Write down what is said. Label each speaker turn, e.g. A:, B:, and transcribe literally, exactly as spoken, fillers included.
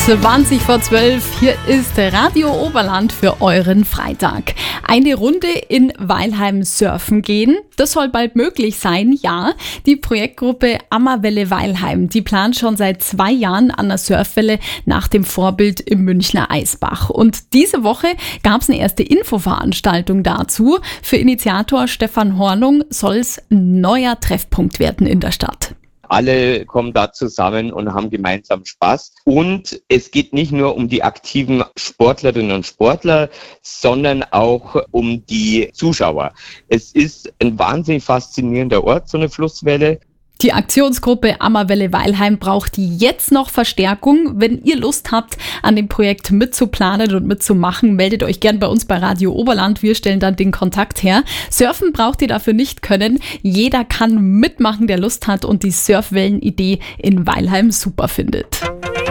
A: zwanzig vor zwölf, hier ist Radio Oberland für euren Freitag. Eine Runde in Weilheim surfen gehen, das soll bald möglich sein, ja. Die Projektgruppe Ammerwelle Weilheim, die plant schon seit zwei Jahren an einer Surfwelle nach dem Vorbild im Münchner Eisbach. Und diese Woche gab es eine erste Infoveranstaltung dazu. Für Initiator Stefan Hornung soll es ein neuer Treffpunkt werden in der Stadt.
B: Alle kommen da zusammen und haben gemeinsam Spaß. Und es geht nicht nur um die aktiven Sportlerinnen und Sportler, sondern auch um die Zuschauer. Es ist ein wahnsinnig faszinierender Ort, so eine Flusswelle.
A: Die Aktionsgruppe Ammerwelle Weilheim braucht jetzt noch Verstärkung. Wenn ihr Lust habt, an dem Projekt mitzuplanen und mitzumachen, meldet euch gern bei uns bei Radio Oberland. Wir stellen dann den Kontakt her. Surfen braucht ihr dafür nicht können. Jeder kann mitmachen, der Lust hat und die Surfwellen-Idee in Weilheim super findet.